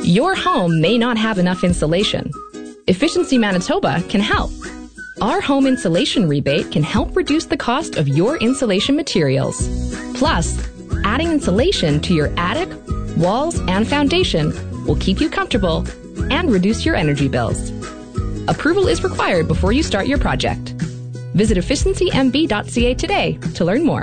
Your home may not have enough insulation. Efficiency Manitoba can help. Our home insulation rebate can help reduce the cost of your insulation materials. Plus, adding insulation to your attic, walls, and foundation will keep you comfortable and reduce your energy bills. Approval is required before you start your project. Visit efficiencymb.ca today to learn more.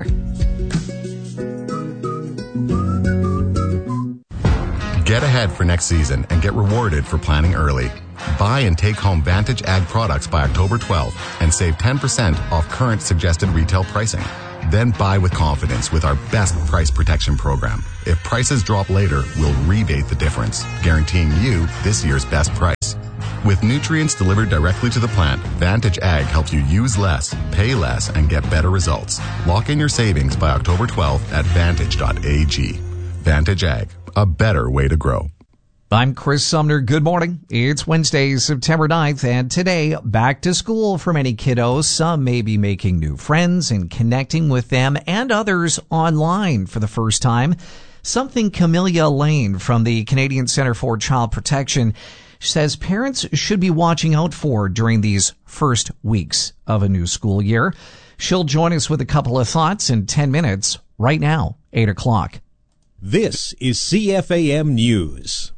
Get ahead for next season and get rewarded for planning early. Buy and take home Vantage Ag products by October 12th and save 10% off current suggested retail pricing. Then buy with confidence with our best price protection program. If prices drop later, we'll rebate the difference, guaranteeing you this year's best price. With nutrients delivered directly to the plant, Vantage Ag helps you use less, pay less, and get better results. Lock in your savings by October 12th at vantage.ag. Vantage Ag, a better way to grow. I'm Chris Sumner. Good morning. It's Wednesday, September 9th, and today, back to school for many kiddos. Some may be making new friends and connecting with them, and others online for the first time. Something Camellia Lane from the Canadian Centre for Child Protection says parents should be watching out for during these first weeks of a new school year. She'll join us with a couple of thoughts in 10 minutes right now, 8 o'clock. This is CFAM News.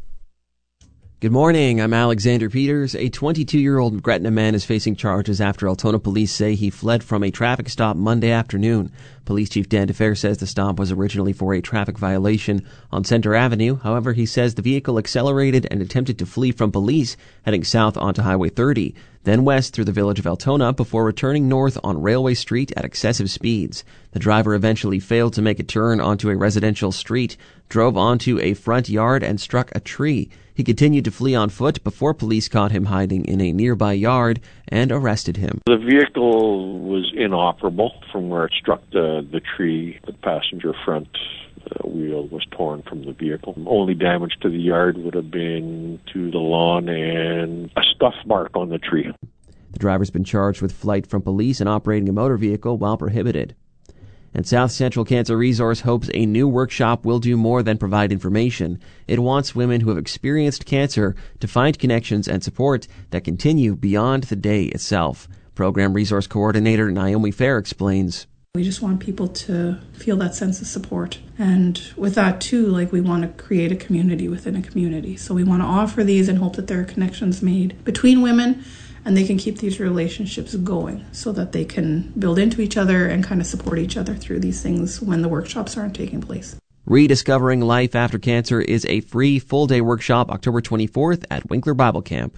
Good morning, I'm Alexander Peters. A 22-year-old Gretna man is facing charges after Altona police say he fled from a traffic stop Monday afternoon. Police Chief Dan DeFer says the stop was originally for a traffic violation on Center Avenue. However, he says the vehicle accelerated and attempted to flee from police heading south onto Highway 30, then west through the village of Altona before returning north on Railway Street at excessive speeds. The driver eventually failed to make a turn onto a residential street, drove onto a front yard, and struck a tree. He continued to flee on foot before police caught him hiding in a nearby yard and arrested him. The vehicle was inoperable from where it struck the tree. The passenger front wheel was torn from the vehicle. Only damage to the yard would have been to the lawn and a scuff mark on the tree. The driver's been charged with flight from police and operating a motor vehicle while prohibited. And South Central Cancer Resource hopes a new workshop will do more than provide information. It wants women who have experienced cancer to find connections and support that continue beyond the day itself. Program Resource Coordinator Naomi Fair explains. We just want people to feel that sense of support. And with that too, we want to create a community within a community. So we want to offer these and hope that there are connections made between women and they can keep these relationships going so that they can build into each other and kind of support each other through these things when the workshops aren't taking place. Rediscovering Life After Cancer is a free full-day workshop October 24th at Winkler Bible Camp.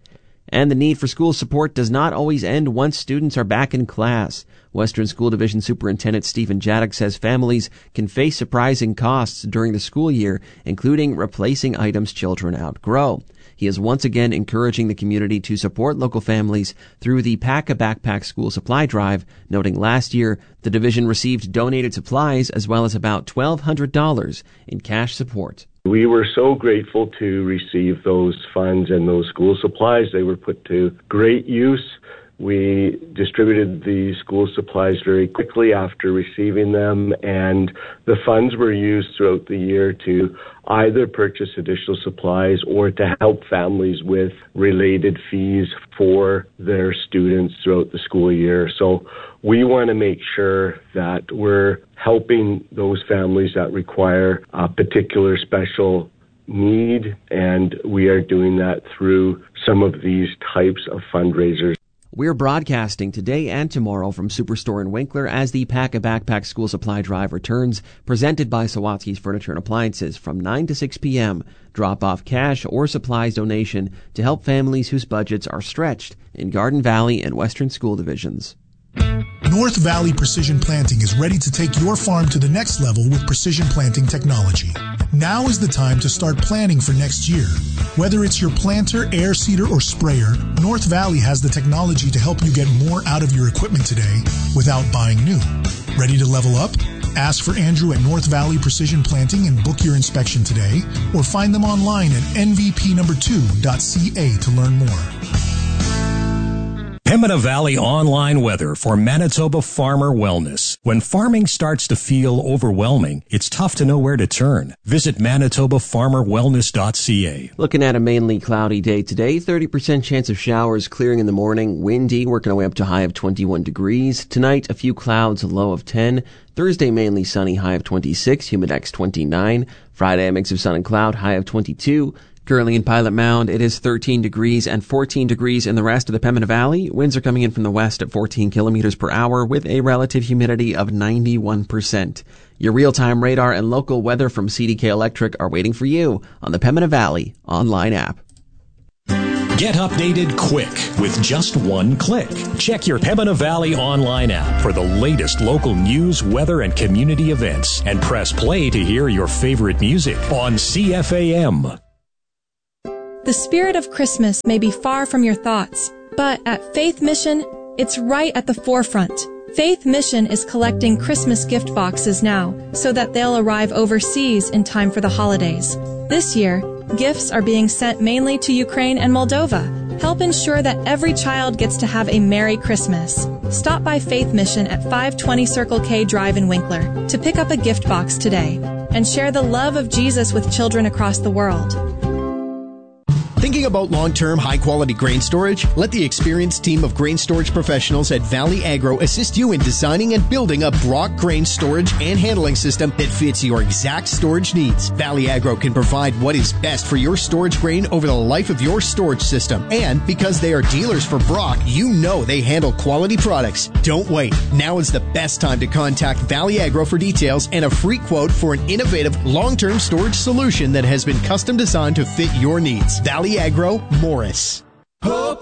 And the need for school support does not always end once students are back in class. Western School Division Superintendent Stephen Jaddock says families can face surprising costs during the school year, including replacing items children outgrow. He is once again encouraging the community to support local families through the Pack a Backpack School Supply Drive, noting last year the division received donated supplies as well as about $1,200 in cash support. We were so grateful to receive those funds and those school supplies. They were put to great use. We distributed the school supplies very quickly after receiving them, and the funds were used throughout the year to either purchase additional supplies or to help families with related fees for their students throughout the school year. So we want to make sure that we're helping those families that require a particular special need, and we are doing that through some of these types of fundraisers. We're broadcasting today and tomorrow from Superstore in Winkler as the Pack a Backpack School Supply Drive returns, presented by Sawatsky's Furniture and Appliances from 9 to 6 p.m. Drop off cash or supplies donation to help families whose budgets are stretched in Garden Valley and Western School Divisions. North Valley Precision Planting is ready to take your farm to the next level with precision planting technology. Now is the time to start planning for next year. Whether it's your planter, air seeder, or sprayer, North Valley has the technology to help you get more out of your equipment today without buying new. Ready to level up? Ask for Andrew at North Valley Precision Planting and book your inspection today, or find them online at nvp2.ca to learn more. Pembina Valley online weather for Manitoba Farmer Wellness. When farming starts to feel overwhelming, it's tough to know where to turn. Visit manitobafarmerwellness.ca. Looking at a mainly cloudy day today, 30% chance of showers, clearing in the morning, windy, working our way up to a high of 21 degrees. Tonight, a few clouds, a low of 10. Thursday, mainly sunny, high of 26, humidex 29. Friday, a mix of sun and cloud, high of 22. Currently in Pilot Mound, it is 13 degrees and 14 degrees in the rest of the Pembina Valley. Winds are coming in from the west at 14 kilometers per hour with a relative humidity of 91%. Your real-time radar and local weather from CDK Electric are waiting for you on the Pembina Valley online app. Get updated quick with just one click. Check your Pembina Valley online app for the latest local news, weather, and community events. And press play to hear your favorite music on CFAM. The spirit of Christmas may be far from your thoughts, but at Faith Mission, it's right at the forefront. Faith Mission is collecting Christmas gift boxes now so that they'll arrive overseas in time for the holidays. This year, gifts are being sent mainly to Ukraine and Moldova. Help ensure that every child gets to have a Merry Christmas. Stop by Faith Mission at 520 Circle K Drive in Winkler to pick up a gift box today and share the love of Jesus with children across the world. Thinking about long-term, high-quality grain storage? Let the experienced team of grain storage professionals at Valley Agro assist you in designing and building a Brock grain storage and handling system that fits your exact storage needs. Valley Agro can provide what is best for your storage grain over the life of your storage system. And because they are dealers for Brock, you know they handle quality products. Don't wait. Now is the best time to contact Valley Agro for details and a free quote for an innovative long-term storage solution that has been custom designed to fit your needs. Valley Agro, Morris. Hope